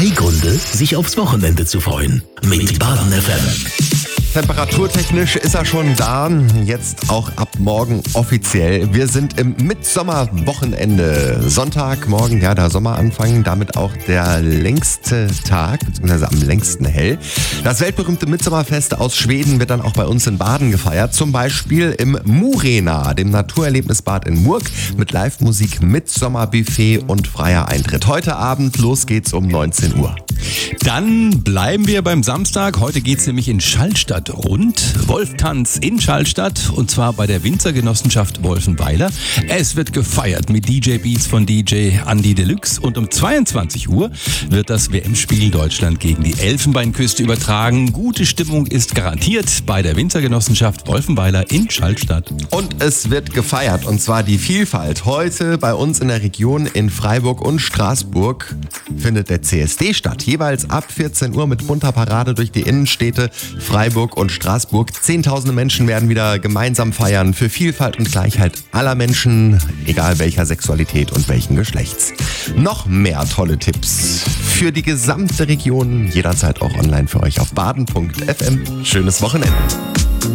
3 Gründe, sich aufs Wochenende zu freuen. Mit Baden FM. Temperaturtechnisch ist er schon da, jetzt auch ab morgen offiziell. Wir sind im Mitsommerwochenende. Sonntagmorgen, ja, der Sommeranfang, damit auch der längste Tag, beziehungsweise am längsten hell. Das weltberühmte Mitsommerfest aus Schweden wird dann auch bei uns in Baden gefeiert. Zum Beispiel im Murena, dem Naturerlebnisbad in Murg, mit Live-Musik, Mitsommerbuffet und freier Eintritt. Heute Abend, los geht's um 19 Uhr. Dann bleiben wir beim Samstag. Heute geht's nämlich in Schallstatt rund. Wolftanz in Schallstatt, und zwar bei der Winzergenossenschaft Wolfenweiler. Es wird gefeiert mit DJ-Beats von DJ Andy Deluxe, und um 22 Uhr wird das WM-Spiel Deutschland gegen die Elfenbeinküste übertragen. Gute Stimmung ist garantiert bei der Winzergenossenschaft Wolfenweiler in Schallstatt. Und es wird gefeiert, und zwar die Vielfalt. Heute bei uns in der Region in Freiburg und Straßburg findet der CSD statt. Jeweils ab 14 Uhr mit bunter Parade durch die Innenstädte Freiburg und Straßburg. Zehntausende Menschen werden wieder gemeinsam feiern für Vielfalt und Gleichheit aller Menschen, egal welcher Sexualität und welchen Geschlechts. Noch mehr tolle Tipps für die gesamte Region, jederzeit auch online für euch auf baden.fm. Schönes Wochenende.